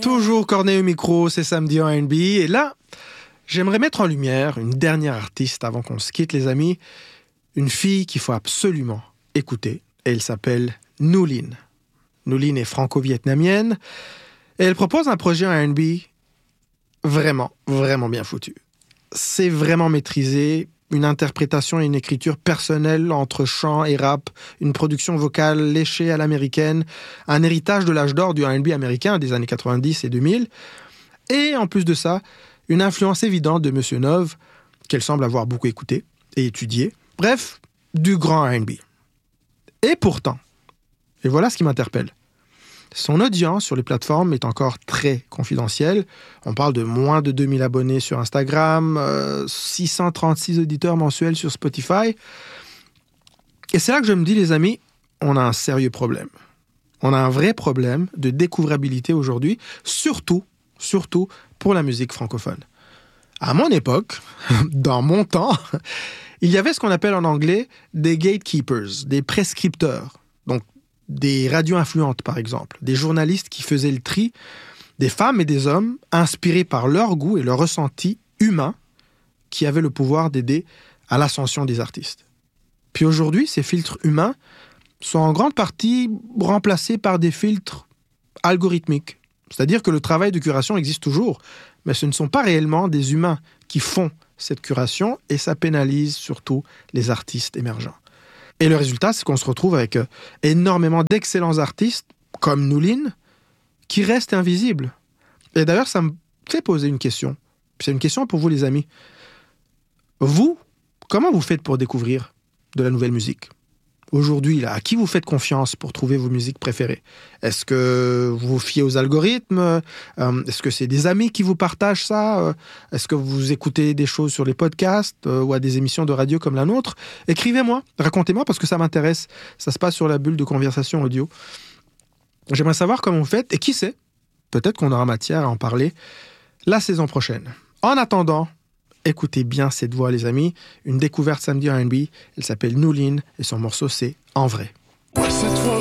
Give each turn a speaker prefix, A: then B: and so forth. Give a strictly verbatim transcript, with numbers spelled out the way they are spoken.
A: Toujours Corneille au micro, c'est samedi en R and B. Et là, j'aimerais mettre en lumière une dernière artiste avant qu'on se quitte, les amis. Une fille qu'il faut absolument écouter. Et elle s'appelle Nulin. Nulin est franco-vietnamienne. Et elle propose un projet en R and B vraiment, vraiment bien foutu. C'est vraiment maîtrisé. Une interprétation et une écriture personnelle entre chant et rap, une production vocale léchée à l'américaine, un héritage de l'âge d'or du R and B américain des années quatre-vingt-dix et deux mille, et en plus de ça, une influence évidente de Monsieur Nove, qu'elle semble avoir beaucoup écouté et étudié. Bref, du grand R and B. Et pourtant, et voilà ce qui m'interpelle, son audience sur les plateformes est encore très confidentielle. On parle de moins de deux mille abonnés sur Instagram, euh, six cent trente-six auditeurs mensuels sur Spotify. Et c'est là que je me dis, les amis, on a un sérieux problème. On a un vrai problème de découvrabilité aujourd'hui, surtout, surtout pour la musique francophone. À mon époque, dans mon temps, il y avait ce qu'on appelle en anglais des gatekeepers, des prescripteurs. Donc, des radios influentes, par exemple, des journalistes qui faisaient le tri des femmes et des hommes inspirés par leur goût et leur ressenti humain qui avaient le pouvoir d'aider à l'ascension des artistes. Puis aujourd'hui, ces filtres humains sont en grande partie remplacés par des filtres algorithmiques. C'est-à-dire que le travail de curation existe toujours, mais ce ne sont pas réellement des humains qui font cette curation et ça pénalise surtout les artistes émergents. Et le résultat, c'est qu'on se retrouve avec euh, énormément d'excellents artistes, comme Nulin, qui restent invisibles. Et d'ailleurs, ça me fait poser une question. C'est une question pour vous, les amis. Vous, comment vous faites pour découvrir de la nouvelle musique ? Aujourd'hui, là, à qui vous faites confiance pour trouver vos musiques préférées ? Est-ce que vous vous fiez aux algorithmes ? euh, Est-ce que c'est des amis qui vous partagent ça ? euh, Est-ce que vous écoutez des choses sur les podcasts euh, ou à des émissions de radio comme la nôtre ? Écrivez-moi, racontez-moi parce que ça m'intéresse. Ça se passe sur la bulle de conversation audio. J'aimerais savoir comment vous faites et qui sait, peut-être qu'on aura matière à en parler la saison prochaine. En attendant, écoutez bien cette voix, les amis. Une découverte samedi R and B. Elle s'appelle Nulin et son morceau, c'est En vrai.